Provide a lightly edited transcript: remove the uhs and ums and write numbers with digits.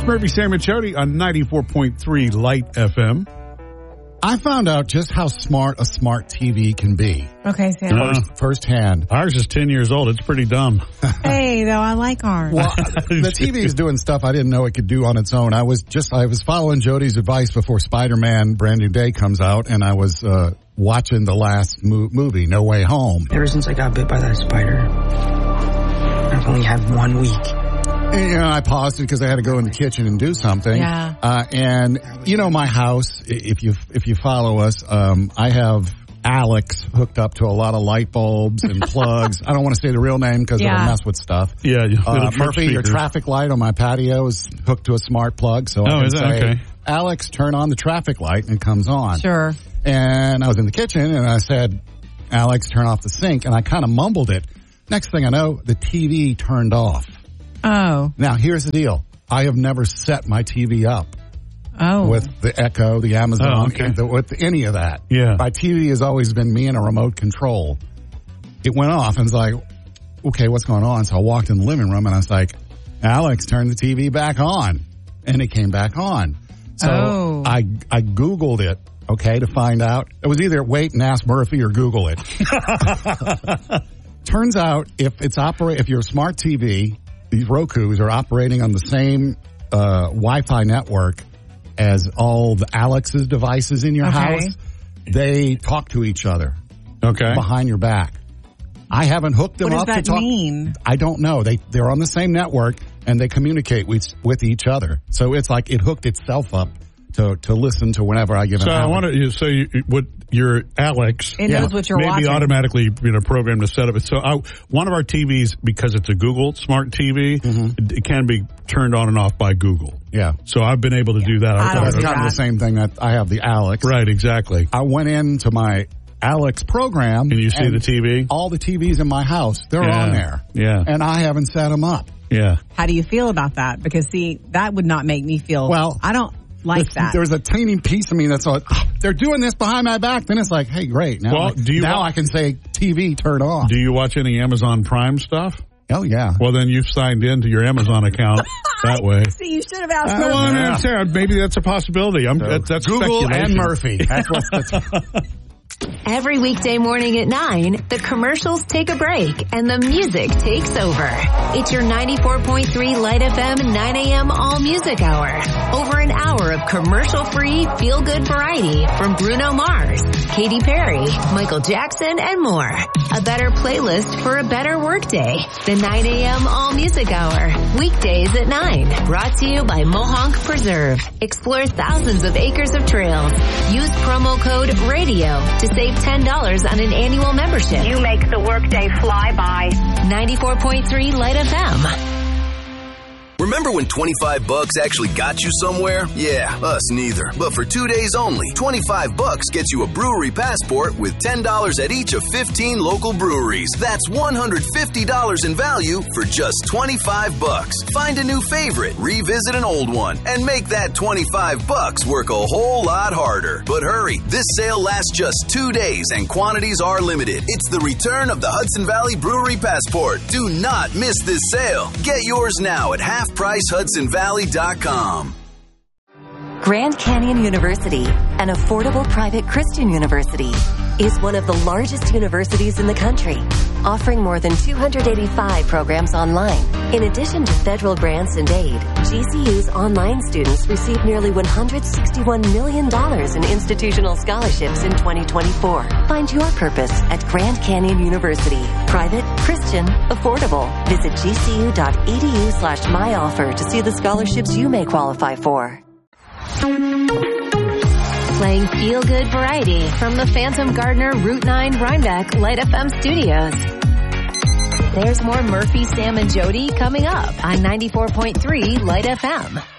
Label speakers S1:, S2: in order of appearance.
S1: Murphy, Sam, and Jody on 94.3 Light FM.
S2: I found out just how smart a smart TV can be.
S3: Okay, Sam.
S2: Firsthand.
S1: Ours is 10 years old. It's pretty dumb.
S3: Hey, though, I like ours.
S2: Well, the TV is doing stuff I didn't know it could do on its own. I was following Jody's advice before Spider-Man Brand New Day comes out, and I was watching the last movie, No Way Home.
S4: Ever since I got bit by that spider, I've only had 1 week.
S2: And, I paused it because I had to go in the kitchen and do something.
S3: Yeah.
S2: And my house, if you follow us, I have Alex hooked up to a lot of light bulbs and plugs. I don't want to say the real name because it'll mess with stuff.
S1: Yeah.
S2: Murphy, your traffic light on my patio is hooked to a smart plug, so I can say, okay, Alex, turn on the traffic light, and it comes on.
S3: Sure.
S2: And I was in the kitchen, and I said, Alex, turn off the sink, and I kind of mumbled it. Next thing I know, the TV turned off.
S3: Oh.
S2: Now, here's the deal. I have never set my TV up with the Echo, the Amazon, with any of that.
S1: Yeah.
S2: My TV has always been me and a remote control. It went off and was like, okay, what's going on? So I walked in the living room and I was like, Alex, turn the TV back on. And it came back on. So I Googled it, to find out. It was either wait and ask Murphy or Google it. Turns out if your smart TV, these Rokus are operating on the same Wi-Fi network as all the Alex's devices in your house. They talk to each other.
S1: Okay.
S2: Behind your back. I haven't hooked them up to talk.
S3: What does that mean?
S2: I don't know. They're on the same network and they communicate with each other. So it's like it hooked itself up to listen to whenever I give it. So I want
S1: to say what your Alex
S3: knows what you're watching.
S1: Maybe automatically programmed to set up it. So one of our TVs, because it's a Google smart TV, it can be turned on and off by Google.
S2: Yeah.
S1: So I've been able to do that.
S2: That's kind of the same thing that I have the Alex.
S1: Right. Exactly.
S2: I went into my Alex program.
S1: And you see the TV?
S2: All the TVs in my house, they're on there.
S1: Yeah.
S2: And I haven't set them up.
S1: Yeah.
S3: How do you feel about that? Because, see, that would not make me feel... Well, I don't like that.
S2: There's a tiny piece of me that's like, they're doing this behind my back. Then it's like, hey, great. Now, I can say, TV, turn on.
S1: Do you watch any Amazon Prime stuff?
S2: Oh, yeah.
S1: Well, then you've signed into your Amazon account that way.
S3: See, you should have asked
S1: Maybe that's a possibility. That's
S2: Google and Murphy. That's
S5: Every weekday morning at 9, the commercials take a break and the music takes over. It's your 94.3 Light FM 9 a.m. All Music Hour. Over an hour of commercial-free, feel-good variety from Bruno Mars, Katy Perry, Michael Jackson, and more. A better playlist for a better workday. The 9 a.m. All Music Hour. Weekdays at 9. Brought to you by Mohonk Preserve. Explore thousands of acres of trails. Use promo code RADIO to save $10 on an annual membership.
S6: You make the workday fly by.
S5: 94.3 Light FM.
S7: Remember when $25 actually got you somewhere? Yeah, us neither. But for 2 days only, $25 gets you a brewery passport with $10 at each of 15 local breweries. That's $150 in value for just $25. Find a new favorite, revisit an old one, and make that $25 work a whole lot harder. But hurry, this sale lasts just 2 days and quantities are limited. It's the return of the Hudson Valley Brewery Passport. Do not miss this sale. Get yours now at halfpricehudsonvalley.com.
S8: Grand Canyon University, an affordable private Christian university, is one of the largest universities in the country, offering more than 285 programs online. In addition to federal grants and aid, GCU's online students received nearly $161 million in institutional scholarships in 2024. Find your purpose at Grand Canyon University. Private, Christian, affordable. Visit gcu.edu/myoffer to see the scholarships you may qualify for.
S5: Playing feel-good variety from the Phantom Gardner Route 9 Rhinebeck Light FM studios. There's more Murphy, Sam, and Jody coming up on 94.3 Light FM.